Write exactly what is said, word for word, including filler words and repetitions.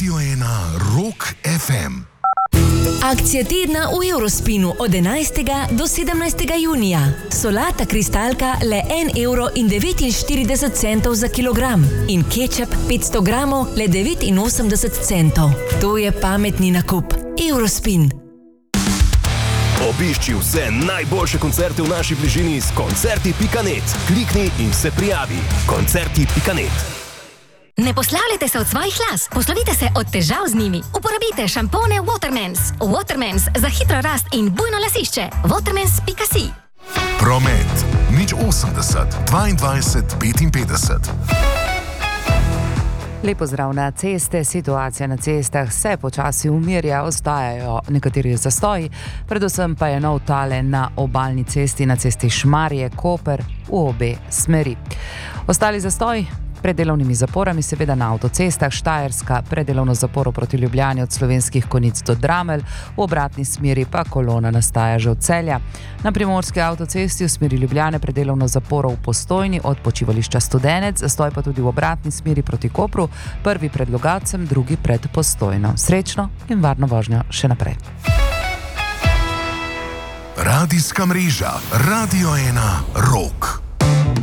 Radio ena Rock ef em. Akcija tedna v Eurospinu od enajstega do sedemnajstega junija. Solata kristalka le en evro in devetinštirideset centov za kilogram in kečap petsto gramov le devetinosemdeset centov. To je pametni nakup. Eurospin. Obišči vse najboljše koncerte v naši bližini s koncerti pika net. Klikni in se prijavi. koncerti pika net. Ne poslavljajte se od svojih las, poslovite se od težav z njimi. Uporabite šampone Watermans. Watermans za hitro rast in bujno lasišče. watermans pika si. Promet. nič osemdeset dvaindvajset petinpetdeset. Lepo zdrav na ceste. Situacija na cestah se počasi umirja, ostajajo nekateri zastoji, predvsem pa je nov tale na obalni cesti, na cesti Šmarje-Koper v obe smeri. Ostali zastoji pred delovnimi zaporami, seveda na avtocestah, Štajerska pred delovno zaporo proti Ljubljani od Slovenskih Konjic do Dramelj, v obratni smeri pa kolona nastaja že od Celja. Na primorski avtocesti v smeri Ljubljane pred delovno zaporo v Postojni od počivališča Studenec, zastoj pa tudi v obratni smeri proti Kopru, prvi pred Logatcem, drugi pred Postojno. Srečno in varno vožnjo še naprej. Radijska mreža Radio ena Rock.